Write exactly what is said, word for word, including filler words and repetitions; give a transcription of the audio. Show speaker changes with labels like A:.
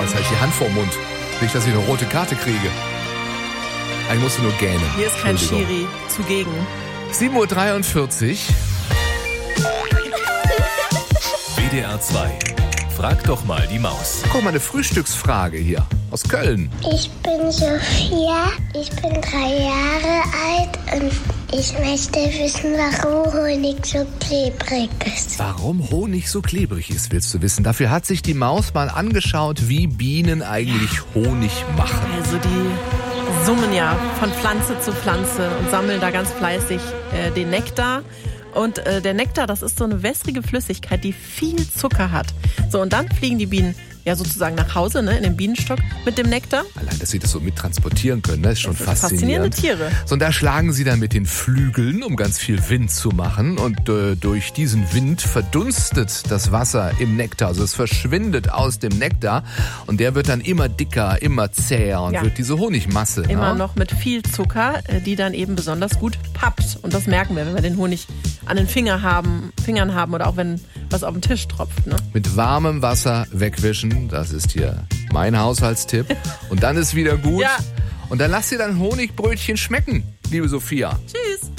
A: Jetzt habe ich die Hand vorm Mund. Nicht, dass ich eine rote Karte kriege. Ich musste nur gähnen.
B: Hier ist kein Schiri zugegen.
A: sieben Uhr dreiundvierzig.
C: W D R zwei. Frag doch mal die Maus.
A: Guck mal, eine Frühstücksfrage hier aus Köln.
D: Ich bin Sophia, ich bin drei Jahre alt und ich möchte wissen, warum Honig so klebrig ist.
A: Warum Honig so klebrig ist, willst du wissen? Dafür hat sich die Maus mal angeschaut, wie Bienen eigentlich Honig machen.
B: Also die summen ja von Pflanze zu Pflanze und sammeln da ganz fleißig äh, den Nektar. Und äh, der Nektar, das ist so eine wässrige Flüssigkeit, die viel Zucker hat. So, und dann fliegen die Bienen ja sozusagen nach Hause, ne, in den Bienenstock mit dem Nektar.
A: Allein, dass sie das so mit transportieren können, das ist schon
B: das ist
A: faszinierend.
B: Faszinierende Tiere.
A: So, und da schlagen sie dann mit den Flügeln, um ganz viel Wind zu machen. Und äh, durch diesen Wind verdunstet das Wasser im Nektar. Also es verschwindet aus dem Nektar. Und der wird dann immer dicker, immer zäher und
B: Ja.
A: wird diese Honigmasse.
B: Immer
A: ne?
B: noch mit viel Zucker, äh, die dann eben besonders gut pappt. Und das merken wir, wenn wir den Honig an den Finger haben, Fingern haben oder auch wenn was auf den Tisch tropft. Ne?
A: Mit warmem Wasser wegwischen, das ist hier mein Haushaltstipp. Und dann ist wieder gut.
B: Ja.
A: Und dann lass dir dein Honigbrötchen schmecken, liebe Sophia.
B: Tschüss.